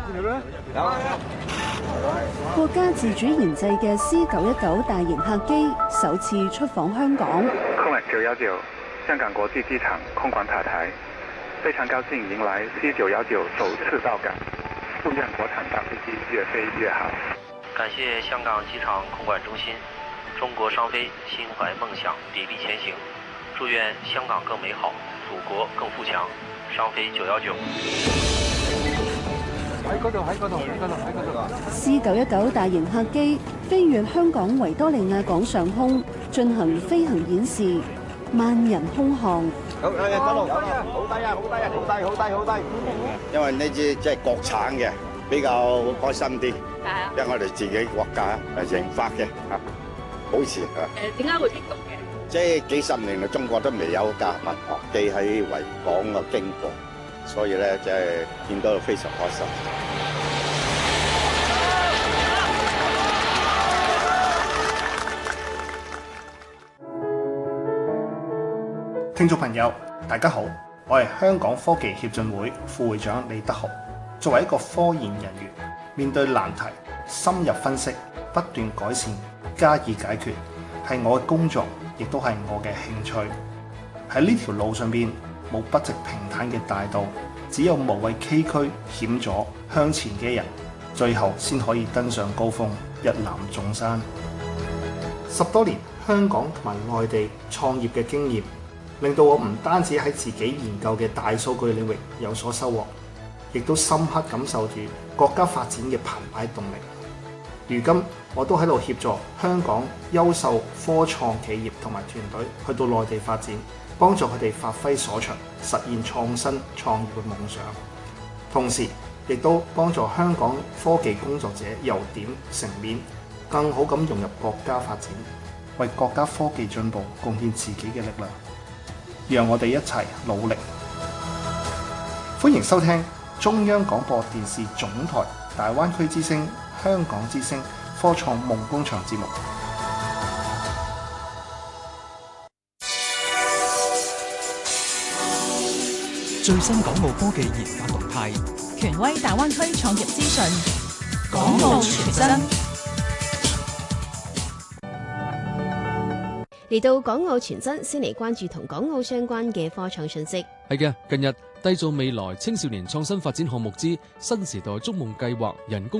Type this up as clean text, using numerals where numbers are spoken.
國家自主研製嘅 C919大型客機首次出訪香港。 空管919香港國際機場空管塔台，非常高興迎來 C919首次到港，祝願國產大飛機越飛越好。 感謝香港機場空管中心，中國商飛心懷夢想，砥礪前行。祝願香港更美好，祖國更富強。商飛919。 喺嗰度。 C919大型客機飛越香港維多利亞港上空，進行飛行演示，萬人空巷。 好低啊！因為呢支即係國產嘅，比較開心啲。因為我哋自己國家研發嘅嚇，好似點解會激動嘅？ 即係幾十年啦，中國都未有架民航機喺維港嘅經過，所以咧即係見到非常開心。 聽眾朋友，大家好，我係香港科技協進會副會長李德豪。作為一個科研人員，面對難題，深入分析，不斷改善，加以解決，係我嘅工作，亦都係我嘅興趣。喺呢條路上邊，冇不直平坦嘅大道，只有無畏崎嶇險阻向前嘅人，最後先可以登上高峰，一覽眾山。10多年香港同埋內地創業嘅經驗，令到我唔單止喺自己研究嘅大數據領域有所收穫，亦都深刻感受住國家發展嘅澎湃動力。如今我都喺度協助香港優秀科創企業同埋團隊去到內地發展，幫助佢哋發揮所長，實現創新創業嘅夢想。同時亦都幫助香港科技工作者由點成面，更好咁融入國家發展，為國家科技進步貢獻自己嘅力量。讓我哋一齊努力。歡迎收聽中央廣播電視總台大灣區之聲、香港之聲科創夢工場節目。 最新港澳科技研發動態， 權威大灣區創業資訊， 港澳全真。 嚟到港澳全真，先嚟關注同港澳相關嘅科創信息。 係嘅，近日締造未來青少年創新發展項目之新時代築夢計劃人工